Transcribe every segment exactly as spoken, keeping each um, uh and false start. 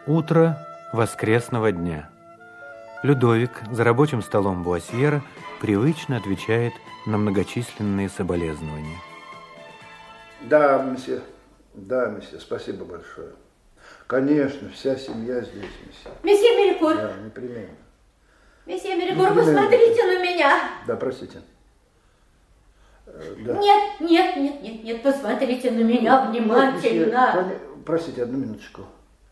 Утро воскресного дня. Людовик за рабочим столом Буассьера привычно отвечает на многочисленные соболезнования. Да, месье. Да, месье, спасибо большое. Конечно, вся семья здесь, месье. Месье Мерикур. Да, непременно. Месье Мерикур, посмотрите на меня. Да, простите. Да. Нет, нет, нет, нет, нет, посмотрите на меня внимательно. Месье, простите, одну минуточку.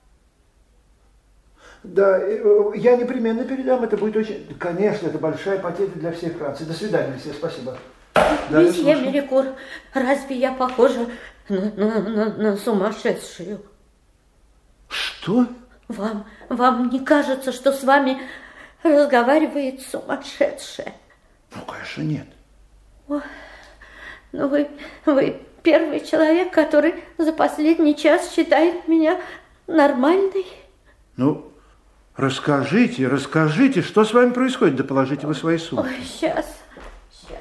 Да, я непременно передам, это будет очень... Конечно, это большая потеря для всей Франции. До свидания, месье, спасибо. Да, месье Мерикур, разве я похожа на, на, на, на сумасшедшую? Что? Вам, вам не кажется, что с вами разговаривает сумасшедшая? Ну, конечно, нет. Ой, ну вы, вы первый человек, который за последний час считает меня нормальной. Ну, расскажите, расскажите, что с вами происходит, да положите вы свои сумки. Ой, сейчас, сейчас.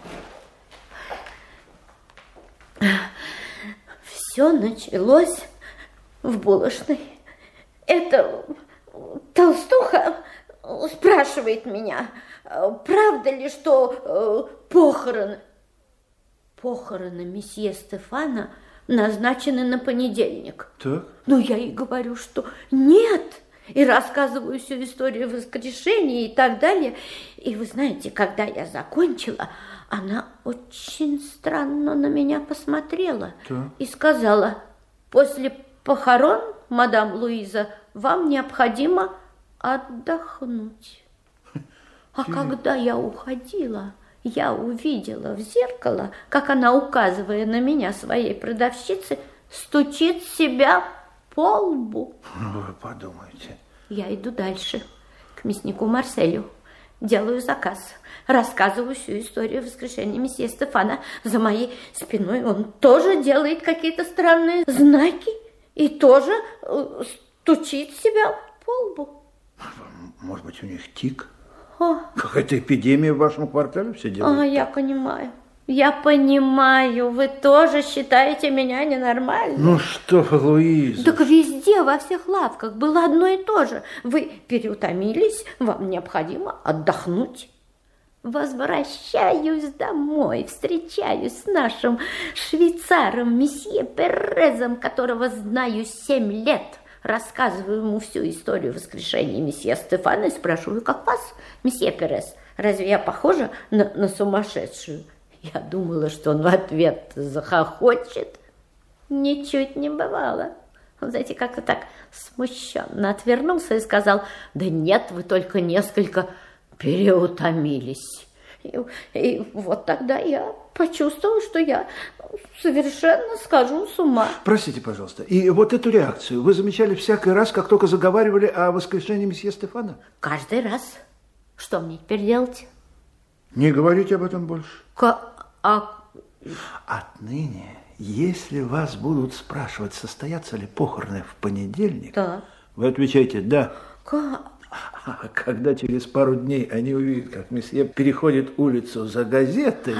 Все началось в булочной. Эта толстуха спрашивает меня, правда ли, что похороны, похороны месье Стефана назначены на понедельник. Так? Ну, я ей говорю, что нет, и рассказываю всю историю воскрешения и так далее. И вы знаете, когда я закончила, она очень странно на меня посмотрела. Так. И сказала: после похорон, мадам Луиза, вам необходимо отдохнуть. А когда я уходила, я увидела в зеркало, как она, указывая на меня своей продавщице, стучит себя по лбу. Вы подумайте. Я иду дальше, к мяснику Марселю. Делаю заказ, рассказываю всю историю воскрешения месье Стефана. За моей спиной он тоже делает какие-то странные знаки и тоже э, стучит себя по лбу. Может быть, у них тик? О. Какая-то эпидемия в вашем квартале все делают? А, я понимаю. Я понимаю, вы тоже считаете меня ненормальной. Ну что, Луиза? Так везде, во всех лавках было одно и то же. Вы переутомились, вам необходимо отдохнуть. Возвращаюсь домой, встречаюсь с нашим швейцаром, месье Перезом, которого знаю семь лет. Рассказываю ему всю историю воскрешения месье Стефана и спрашиваю, как вас, месье Перез, разве я похожа на, на сумасшедшую? Я думала, что он в ответ захохочет. Ничуть не бывало. Он, знаете, как-то так смущенно отвернулся и сказал: да нет, вы только несколько переутомились. И, и вот тогда я почувствовала, что я совершенно схожу с ума. Простите, пожалуйста, и вот эту реакцию вы замечали всякий раз, как только заговаривали о воскрешении месье Стефана? Каждый раз. Что мне теперь делать? Не говорите об этом больше. К... А... Отныне, если вас будут спрашивать, состоятся ли похороны в понедельник, да, вы отвечаете «да». Как? А когда через пару дней они увидят, как месье переходит улицу за газетой...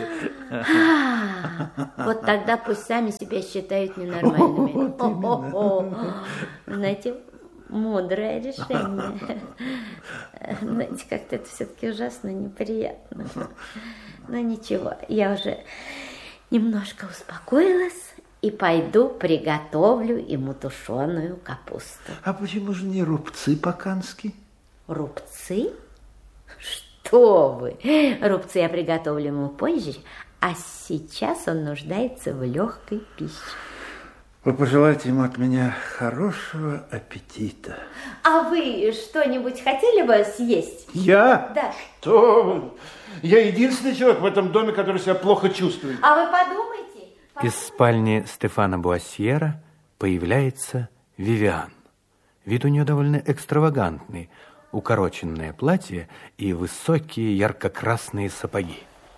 Вот тогда пусть сами себя считают ненормальными. Знаете, мудрое решение. Знаете, как-то это все-таки ужасно неприятно. Но ничего, я уже немножко успокоилась и пойду приготовлю ему тушеную капусту. А почему же не рубцы по-кански? Рубцы? Что вы? Рубцы я приготовлю ему позже, а сейчас он нуждается в легкой пище. Вы пожелаете ему от меня хорошего аппетита. А вы что-нибудь хотели бы съесть? Я? Да. Что? Я единственный человек в этом доме, который себя плохо чувствует. А вы подумайте. Из спальни Стефана Буассьера появляется Вивиан. Вид у нее довольно экстравагантный. Укороченное платье и высокие ярко-красные сапоги.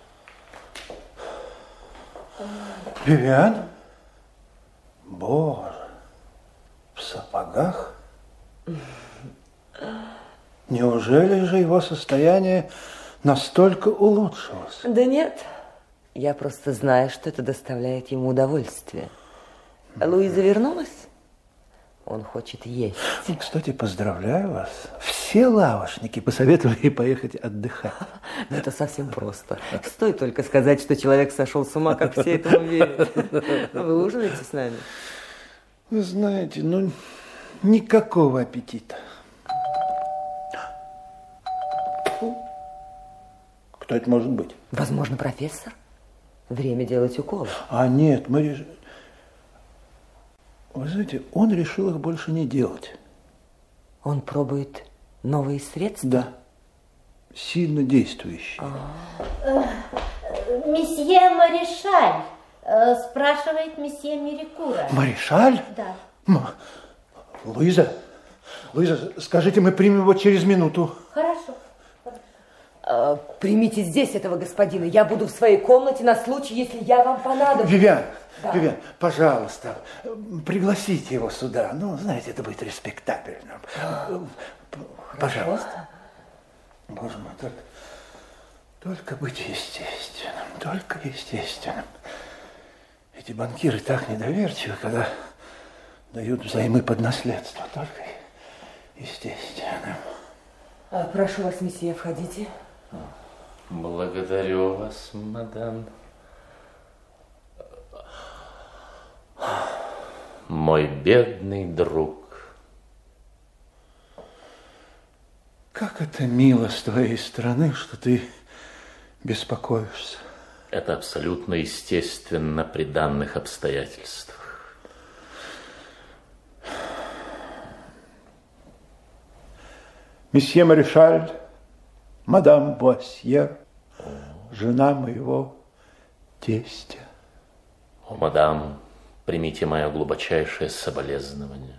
Вивиан? Боже, в сапогах? Неужели же его состояние настолько улучшилось? Да нет, я просто знаю, что это доставляет ему удовольствие. Луиза вернулась? Он хочет есть. Ну, кстати, поздравляю вас. Все лавошники посоветовали поехать отдыхать. Ну, это совсем просто. Стоит только сказать, что человек сошел с ума, как все этому верят. Вы ужинаете с нами? Вы знаете, ну, никакого аппетита. Кто это может быть? Возможно, профессор. Время делать уколы. А нет, мы решили... Вы знаете, он решил их больше не делать. Он пробует новые средства? Да. Сильно действующие. А. Месье Маришаль, спрашивает месье Мерикура. Маришаль? Да. М- Луиза, Луиза, скажите, мы примем его через минуту. Хорошо. А, примите здесь этого господина. Я буду в своей комнате на случай, если я вам понадоблюсь. Вивиан, Да. Вивиан, пожалуйста, пригласите его сюда. Ну, знаете, это будет респектабельно. Пожалуйста. Боже мой, только, только быть естественным, только естественным. Эти банкиры так недоверчивы, когда дают взаймы под наследство. Только естественным. А, прошу вас, месье, входите. Благодарю вас, мадам. Мой бедный друг. Как это мило с твоей стороны, что ты беспокоишься. Это абсолютно естественно при данных обстоятельствах. Месье Маришаль, мадам Буассьер, жена моего тестя. О, мадам, примите мое глубочайшее соболезнование.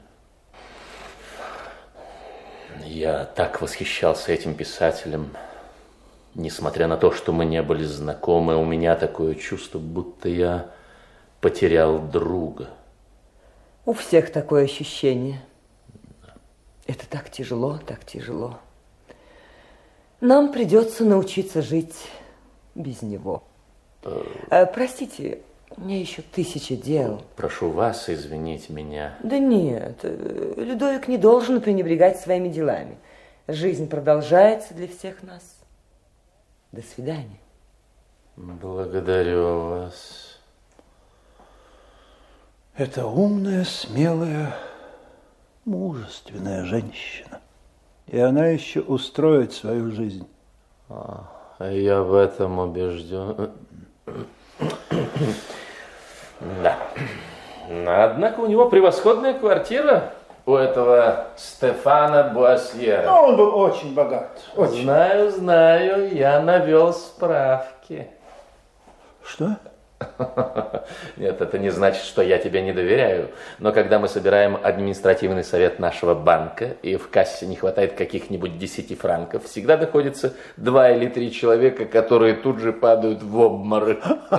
Я так восхищался этим писателем. Несмотря на то, что мы не были знакомы, у меня такое чувство, будто я потерял друга. У всех такое ощущение. Это так тяжело, так тяжело. Нам придется научиться жить без него. А, простите, у меня еще тысяча дел. Прошу вас извинить меня. Да нет, Людовик не должен пренебрегать своими делами. Жизнь продолжается для всех нас. До свидания. Благодарю вас. Это умная, смелая, мужественная женщина. И она еще устроит свою жизнь. А, я в этом убежден. Да. Однако у него превосходная квартира, у этого Стефана Буассьера. Но он был очень богат. Очень. Знаю, знаю, я навел справки. Что? Нет, это не значит, что я тебе не доверяю. Но когда мы собираем административный совет нашего банка, и в кассе не хватает каких-нибудь десяти франков, всегда находится два или три человека, которые тут же падают в обморок.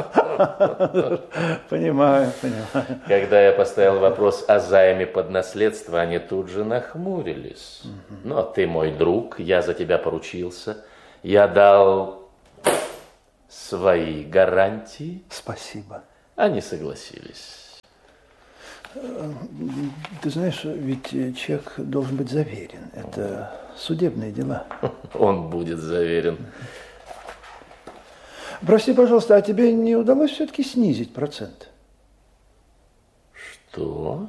Понимаю, понимаю. Когда я поставил вопрос о займе под наследство, они тут же нахмурились. Но ты мой друг, я за тебя поручился. Я дал свои гарантии. Спасибо. Они согласились. Ты знаешь, ведь чек должен быть заверен. Это судебные дела. Он будет заверен. Прости, пожалуйста, а тебе не удалось все-таки снизить процент? Что?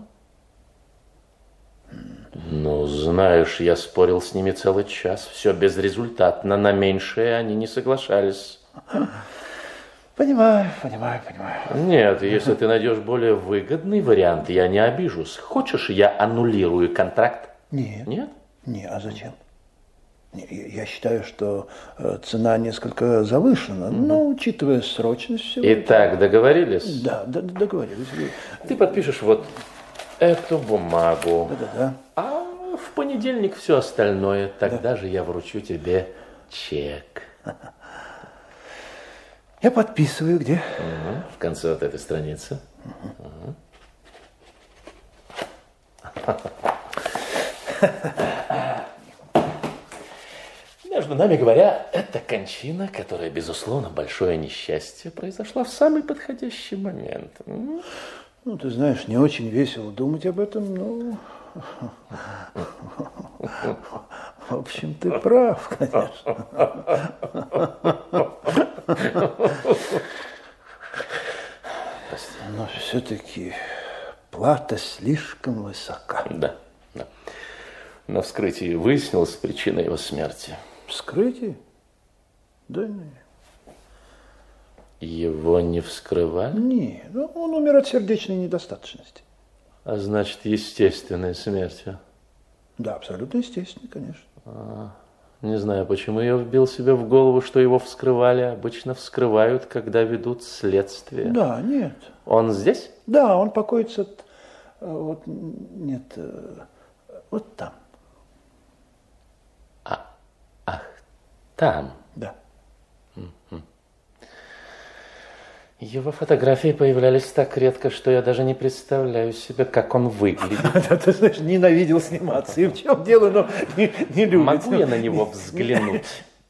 Ну, знаешь, я спорил с ними целый час. Все безрезультатно. На меньшее они не соглашались. Понимаю, понимаю, понимаю. Нет, если ты найдешь более выгодный вариант, я не обижусь. Хочешь, я аннулирую контракт? Нет. Нет? Не, а зачем? Не, я считаю, что цена несколько завышена, mm-hmm. но учитывая срочность всего. Итак, договорились? Да, д- договорились. Ты подпишешь вот эту бумагу. Да-да-да. А в понедельник все остальное. Тогда да. же я вручу тебе чек. Я подписываю, где? Угу. В конце вот этой страницы. Угу. Между нами говоря, это кончина, которая, безусловно, большое несчастье, произошла в самый подходящий момент. Ну, ты знаешь, не очень весело думать об этом, но... В общем, ты прав, конечно. Но все-таки плата слишком высока. Да, да. На вскрытии выяснилась причина его смерти. Вскрытие? Да нет. Его не вскрывали? Нет, он умер от сердечной недостаточности. А значит, естественной смертью? Да, абсолютно естественно, конечно. А, не знаю, почему я вбил себе в голову, что его вскрывали. Обычно вскрывают, когда ведут следствие. Да, нет. Он здесь? Да, он покоится от, вот, нет, вот там. А, ах, там? Да. Его фотографии появлялись так редко, что я даже не представляю себе, как он выглядит. Да, ты знаешь, ненавидел сниматься. И в чем дело, но не, не любит. Могу я на него взглянуть?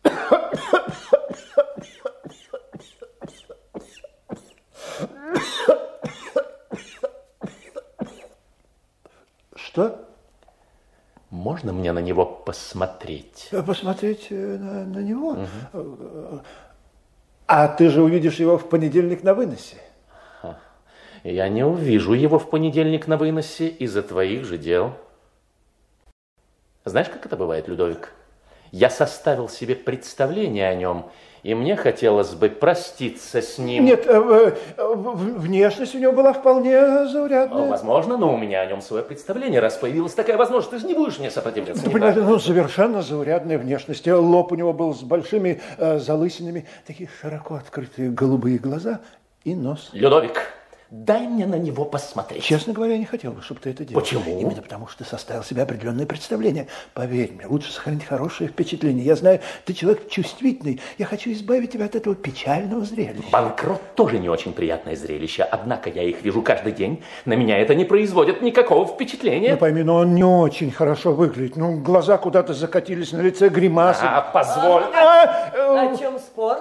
Что? Можно мне на него посмотреть? Посмотреть на, на него? Угу. А ты же увидишь его в понедельник на выносе. Я не увижу его в понедельник на выносе из-за твоих же дел. Знаешь, как это бывает, Людовик? Я составил себе представление о нем, и мне хотелось бы проститься с ним. Нет, внешность у него была вполне заурядная. Возможно, но у меня о нем свое представление. Раз появилась такая возможность, ты же не будешь мне сопротивляться. Ну, понимаете, ну, совершенно заурядная внешность. Лоб у него был с большими э, залысинами, такие широко открытые голубые глаза и нос. Людовик, дай мне на него посмотреть. Честно говоря, я не хотел бы, чтобы ты это делал. Почему? Именно потому, что ты составил себе определенное представление. Поверь мне, лучше сохранить хорошее впечатление. Я знаю, ты человек чувствительный. Я хочу избавить тебя от этого печального зрелища. Банкрот тоже не очень приятное зрелище. Однако я их вижу каждый день. На меня это не производит никакого впечатления. Ну, пойми, но он не очень хорошо выглядит. Ну, глаза куда-то закатились, на лице гримасы. А, позволь. А, а, о чем спор?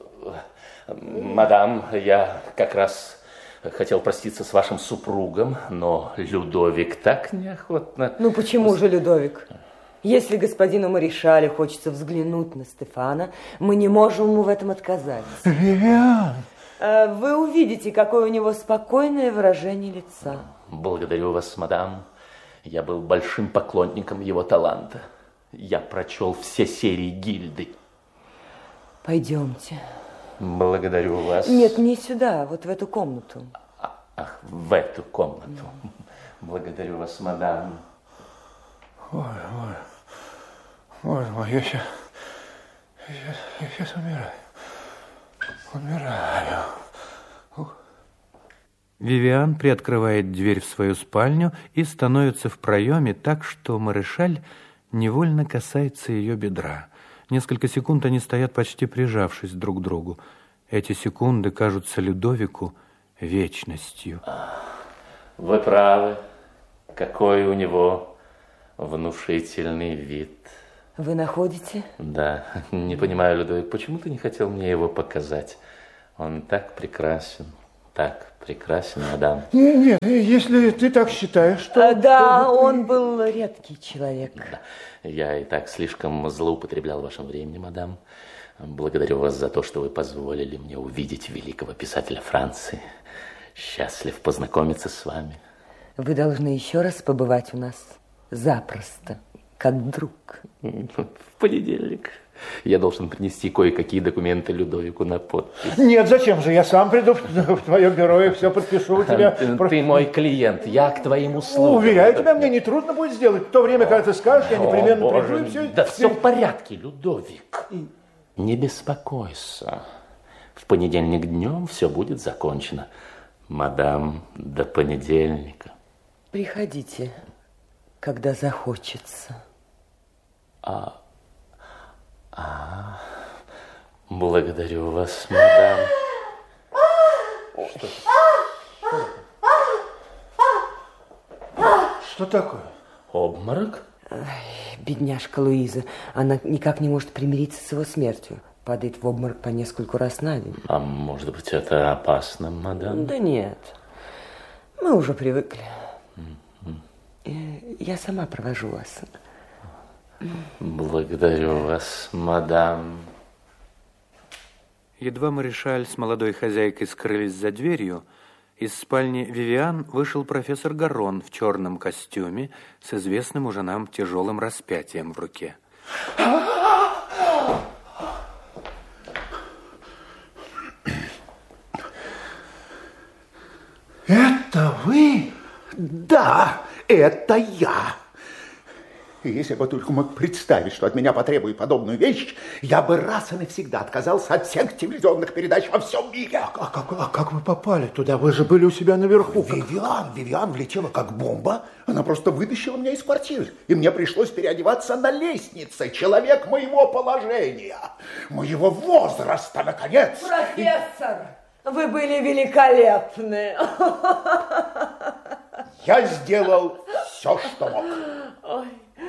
Мадам, я как раз... хотел проститься с вашим супругом, но Людовик так неохотно... Ну почему же, Людовик? Если господину Маришале хочется взглянуть на Стефана, мы не можем ему в этом отказать. Вивиан! Вы увидите, какое у него спокойное выражение лица. Благодарю вас, мадам. Я был большим поклонником его таланта. Я прочел все серии Гильды. Пойдемте. Благодарю вас. Нет, не сюда, вот в эту комнату. А, ах, в эту комнату. Mm. Благодарю вас, мадам. Ой, ой, ой, ой, я сейчас, я, я сейчас умираю. Умираю. Ух. Вивиан приоткрывает дверь в свою спальню и становится в проеме так, что Маришаль невольно касается ее бедра. Несколько секунд они стоят, почти прижавшись друг к другу. Эти секунды кажутся Людовику вечностью. Вы правы. Какой у него внушительный вид. Вы находите? Да. Не понимаю, Людовик, почему ты не хотел мне его показать? Он так прекрасен. Так прекрасен, мадам. Нет, нет, если ты так считаешь, что... А, да, он был редкий человек. Да. Я и так слишком злоупотреблял вашим временем, мадам. Благодарю вас за то, что вы позволили мне увидеть великого писателя Франции. Счастлив познакомиться с вами. Вы должны еще раз побывать у нас. Запросто, как друг. В понедельник. Я должен принести кое-какие документы Людовику на подпись. Нет, зачем же? Я сам приду в твое бюро и все подпишу у тебя. Ты, ты мой клиент, я к твоим услугам. Уверяю тебя, мне не трудно будет сделать. В то время, когда ты скажешь, я непременно О, приду и все. Да все в порядке, Людовик. Не беспокойся. В понедельник днем все будет закончено. Мадам, до понедельника. Приходите, когда захочется. А... А, благодарю вас, мадам. Что? Что такое? Обморок? Ай, бедняжка Луиза, она никак не может примириться с его смертью. Падает в обморок по нескольку раз на день. А может быть, это опасно, мадам? Да нет. Мы уже привыкли. Mm-hmm. Я сама провожу вас. Благодарю вас, мадам. Едва Маришаль с молодой хозяйкой скрылись за дверью, из спальни Вивиан вышел профессор Гарон в черном костюме с известным уже нам тяжелым распятием в руке. Это вы? Да, это я. Если бы только мог представить, что от меня потребует подобную вещь, я бы раз и навсегда отказался от всех телевизионных передач во всем мире. А, а, как, а как вы попали туда? Вы же были у себя наверху. Вивиан, Вивиан влетела как бомба. Она просто вытащила меня из квартиры. И мне пришлось переодеваться на лестнице. Человек моего положения, моего возраста, наконец. Профессор, вы были великолепны. Я сделал все, что мог. Ой.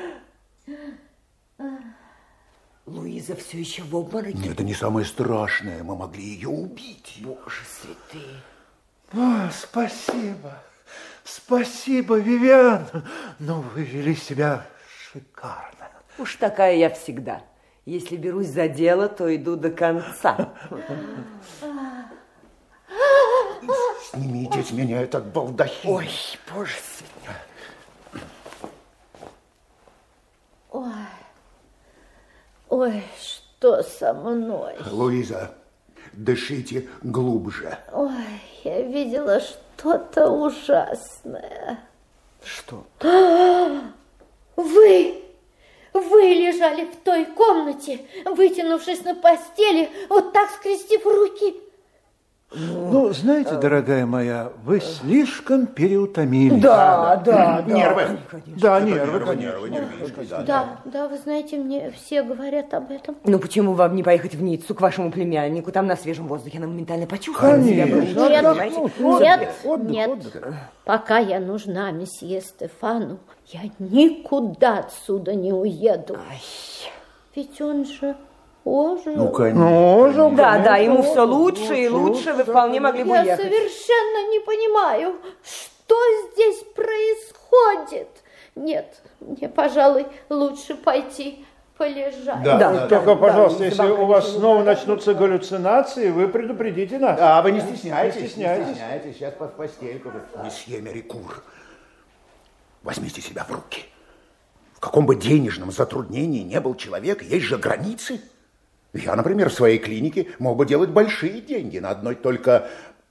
Луиза все еще в обмороке? Это не самое страшное. Мы могли ее убить. Боже святые. О, спасибо. Спасибо, Вивиан. Ну, вы вели себя шикарно. Уж такая я всегда. Если берусь за дело, то иду до конца. Снимите с меня этот балдахин. Ой, боже святые. Ой, ой, что со мной? Луиза, дышите глубже. Ой, я видела что-то ужасное. Что? Вы! Вы лежали в той комнате, вытянувшись на постели, вот так скрестив руки. Ну, ну знаете, дорогая моя, вы слишком переутомились. Да, да, да. Нервы. Да, нервы, Нервы, нервы, нервишки. Да, Да, да, вы знаете, мне все говорят об этом. Ну, почему вам не поехать в Ниццу к вашему племяннику? Там на свежем воздухе она моментально почувствует себя. Конечно. Нет, понимаете? нет, отдых, нет. отдых. Пока я нужна месье Стефану, я никуда отсюда не уеду. Ай. Ведь он же ожил. Ну, конечно. Да, да, ему все лучше и лучше. Вы вполне могли бы Я уехать. совершенно не понимаю, что здесь происходит. Нет, мне, пожалуй, лучше пойти полежать. Да, Да, только, да, пожалуйста, да, если да, у вас конечно, снова да. начнутся галлюцинации, вы предупредите нас. А вы не стесняйтесь, Не стесняйтесь. не стесняйтесь. Сейчас под постельку. Месье Мерикур, возьмите себя в руки. В каком бы денежном затруднении не был человек, есть же границы. Я, например, в своей клинике мог бы делать большие деньги на одной только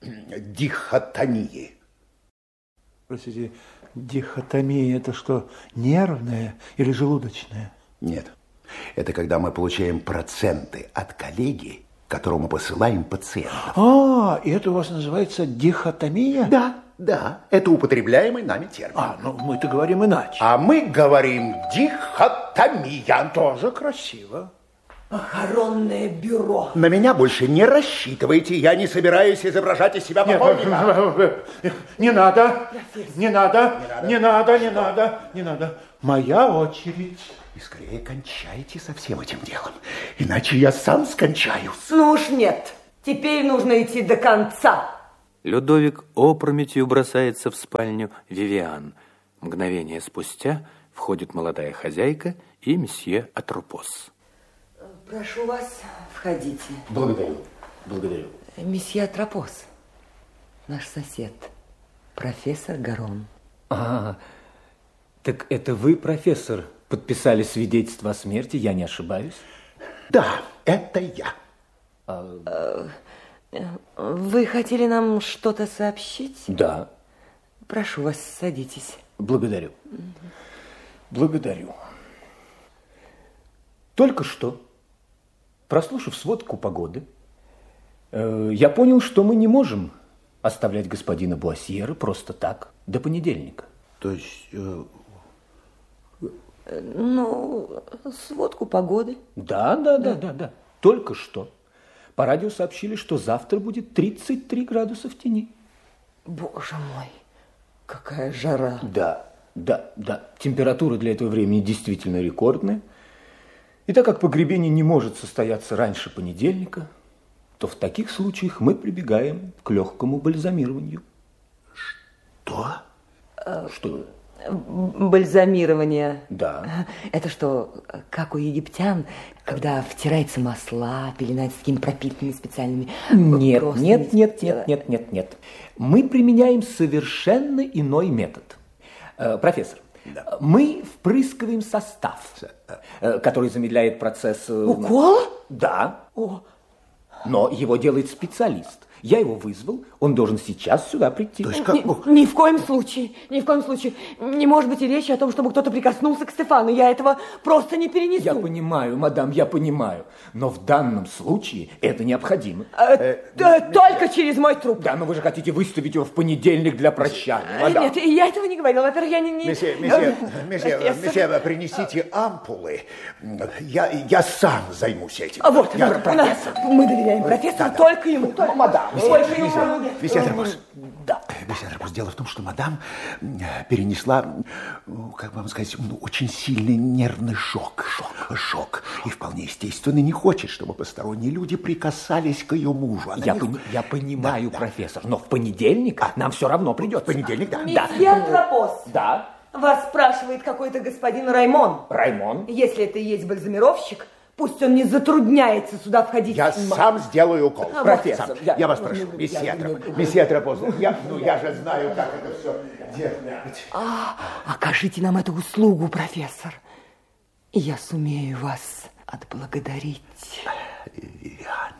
дихотомии. Простите, дихотомия – это что, нервная или желудочная? Нет. Это когда мы получаем проценты от коллеги, которому посылаем пациентов. А, и это у вас называется дихотомия? Да, да, это употребляемый нами термин. А, ну мы-то говорим иначе. А мы говорим дихотомия. Тоже красиво. Похоронное бюро. На меня больше не рассчитывайте, я не собираюсь изображать из себя покойника. Не надо, не надо, не надо, не надо, не надо. Моя очередь. И скорее кончайте со всем этим делом, иначе я сам скончаюсь. Ну уж нет, теперь нужно идти до конца. Людовик опрометью бросается в спальню Вивиан. Мгновение спустя входит молодая хозяйка и месье Атрупос. Прошу вас, входите. Благодарю, благодарю. Месье Атрупос, наш сосед, профессор Гарон. А, так это вы, профессор, подписали свидетельство о смерти, я не ошибаюсь? Да, это я. Вы хотели нам что-то сообщить? Да. Прошу вас, садитесь. Благодарю. Благодарю. Только что, прослушав сводку погоды, э, я понял, что мы не можем оставлять господина Буассьера просто так до понедельника. То есть... Э... Ну, сводку погоды. Да, да, да, да, да. Только что. По радио сообщили, что завтра будет тридцать три градуса в тени. Боже мой, какая жара. Да, да, да. Температура для этого времени действительно рекордная. И так как погребение не может состояться раньше понедельника, то в таких случаях мы прибегаем к легкому бальзамированию. Что? Что? Бальзамирование. Да. Это что, как у египтян, когда втирается масла, пеленается такими пропитанными специальными... Нет, простынями нет, нет, тела? нет, нет, нет, нет. Мы применяем совершенно иной метод. Э, профессор, Да. мы впрыскиваем состав, э, который замедляет процесс... э, Укола? Да. О, Но его делает специалист. Я его вызвал, он должен сейчас сюда прийти. То есть ни, как? ни в коем случае, ни в коем случае. Не может быть и речи о том, чтобы кто-то прикоснулся к Стефану. Я этого просто не перенесу. Я понимаю, мадам, я понимаю. Но в данном случае это необходимо. А, да, только через мой труп. Да, но вы же хотите выставить его в понедельник для прощания, Э, мадам. Нет, я этого не говорила. Во-первых, я не... не... Месье, месье, Э, месье, профессор. месье, принесите ампулы. Я, я сам займусь этим. А вот, Я- у нас- мы доверяем профессору, да. только ему. Только, мадам, только ему. Месье, месье Терпус. Да. Месье Терпус, дело в том, что мадам м, перенесла, ну, как вам сказать, ну, очень сильный нервный шок. Шок. Шок. И вполне естественно не хочет, чтобы посторонние люди прикасались к ее мужу. Она Я, не- пони- я понимаю, Да, да. профессор, но в понедельник нам все равно придется. В понедельник, да. Да. Месье Антропос, Да, вас спрашивает какой-то господин Раймон. Раймон. Если это и есть бальзамировщик, пусть он не затрудняется сюда входить. Я сам сделаю укол. А, Профессор, Сам. я- Я, вас прошу, месье Терпус. Месье Терпус, я, ну, я же знаю, как это все делать. А, окажите нам эту услугу, профессор, и я сумею вас отблагодарить. Вивиан.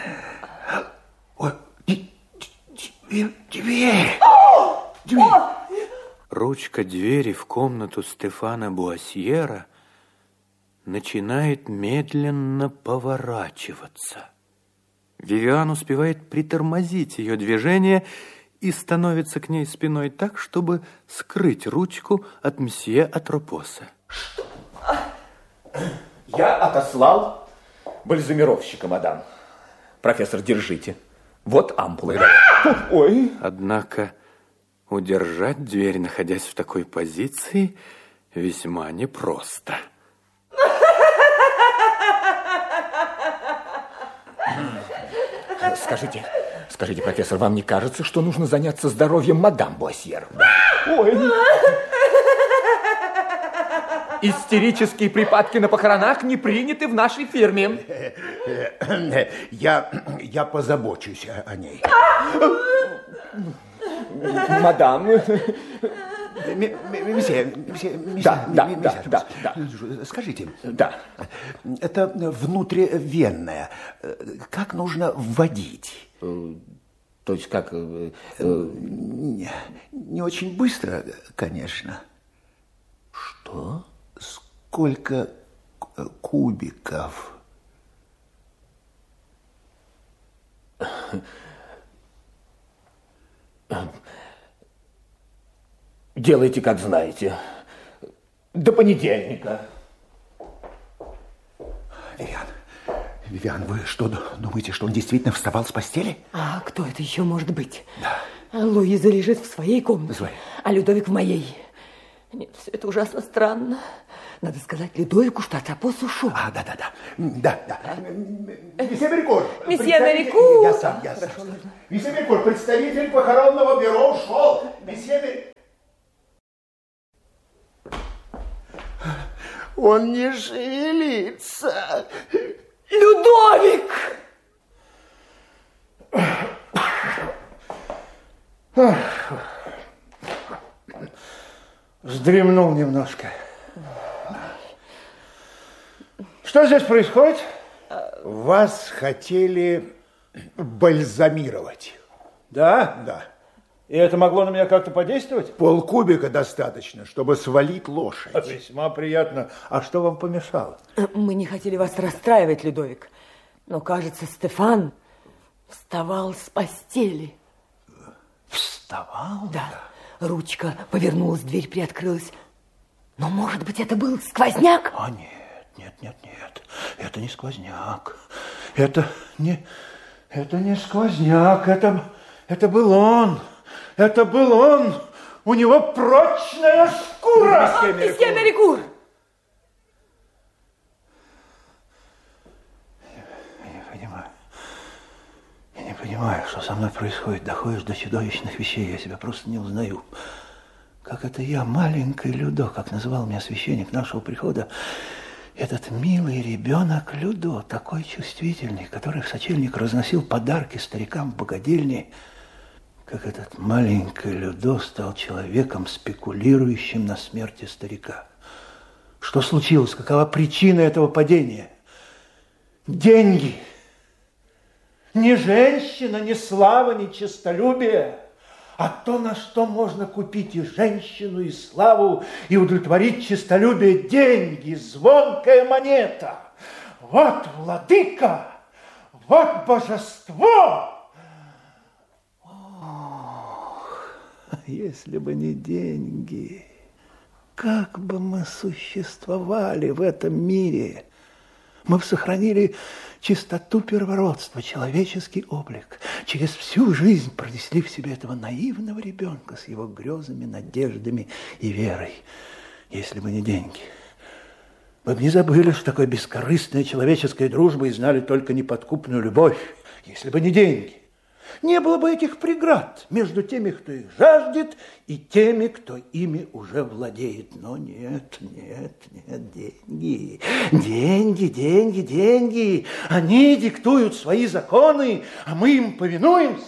Ой, д- д- дверь. Дверь. Ручка двери в комнату Стефана Буасьера начинает медленно поворачиваться. Вивиан успевает притормозить ее движение и становится к ней спиной так, чтобы скрыть ручку от мсье Антропоса. Я отослал бальзамировщика, мадам. Профессор, держите. Вот ампулы. Ой. Однако удержать дверь, находясь в такой позиции, весьма непросто. Скажите, скажите, профессор, вам не кажется, что нужно заняться здоровьем мадам Буасьер? Ой. Истерические припадки на похоронах не приняты в нашей фирме. Я, я позабочусь о, о ней. Мадам. М- м- Месье, месье, месье, Да, да, месье да, Терпус, да, скажите, Да. это внутривенное, как нужно вводить? То есть как... э, э, Не, не очень быстро, конечно. Что? Сколько к- кубиков? Делайте, как знаете. До понедельника. Вивиан, Вивиан, вы что, думаете, что он действительно вставал с постели? А кто это еще может быть? Луиза лежит в своей комнате, Своей. а Людовик в моей. Нет, все это ужасно странно. Надо сказать Людовику, что Антропос ушел. А, да, да, да. Да, да. Месье Мерикур. Месье представитель- Мерикур. Я сам, я сам. Месье Мерикур, представитель похоронного бюро ушел. Месье Мерикур. Он не шевелится. Людовик! Вздремнул немножко. Что здесь происходит? Вас хотели бальзамировать. Да? Да. И это могло на меня как-то подействовать? Полкубика достаточно, чтобы свалить лошадь. Весьма приятно. А что вам помешало? Мы не хотели вас расстраивать, Людовик. Но, кажется, Стефан вставал с постели. Вставал? Да. Ручка повернулась, дверь приоткрылась. Но, может быть, это был сквозняк? А нет, нет, нет, нет. Это не сквозняк. Это не, это не сквозняк. Это, это был он. Это был он. У него прочная шкура. А, месье Мерикур! Я не понимаю. Я не понимаю, что со мной происходит. Доходишь до чудовищных вещей, я себя просто не узнаю. Как это я, маленький Людо, как называл меня священник нашего прихода, этот милый ребенок Людо, такой чувствительный, который в сочельник разносил подарки старикам в богадельне, как этот маленький Людо стал человеком, спекулирующим на смерти старика. Что случилось? Какова причина этого падения? Деньги. Не женщина, не слава, не честолюбие, а то, на что можно купить и женщину, и славу, и удовлетворить честолюбие. Деньги, звонкая монета. Вот владыка, вот божество. Ох, если бы не деньги, как бы мы существовали в этом мире? Мы бы сохранили чистоту первородства, человеческий облик. Через всю жизнь пронесли в себе этого наивного ребенка с его грезами, надеждами и верой. Если бы не деньги. Мы бы не забыли, что такое бескорыстная человеческая дружба и знали только неподкупную любовь. Если бы не деньги. Не было бы этих преград между теми, кто их жаждет, и теми, кто ими уже владеет. Но нет, нет, нет, деньги, деньги, деньги, деньги. Они диктуют свои законы, а мы им повинуемся.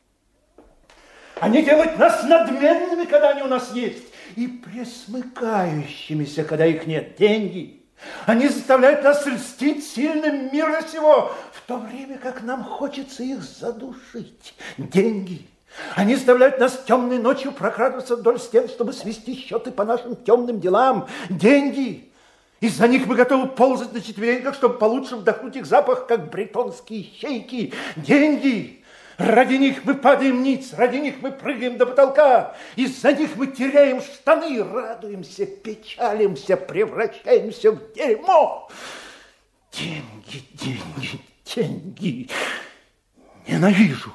Они делают нас надменными, когда они у нас есть, и пресмыкающимися, когда их нет. Деньги. Они заставляют нас льстить сильным мира сего, в то время как нам хочется их задушить. Деньги. Они заставляют нас темной ночью прокрадываться вдоль стен, чтобы свести счеты по нашим темным делам. Деньги. Из-за них мы готовы ползать на четвереньках, чтобы получше вдохнуть их запах, как бретонские щейки. Деньги. Ради них мы падаем ниц, ради них мы прыгаем до потолка, из-за них мы теряем штаны, радуемся, печалимся, превращаемся в дерьмо. Деньги, деньги, деньги. Ненавижу.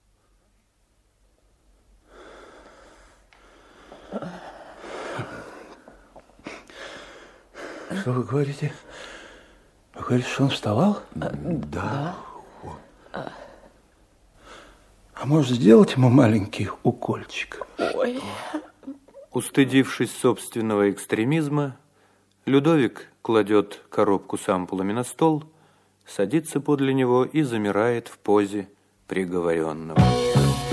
Что вы говорите? Вы говорите, что он вставал? Да. А может, сделать ему маленький укольчик? Ой. Устыдившись собственного экстремизма, Людовик кладет коробку с ампулами на стол, садится подле него и замирает в позе приговоренного.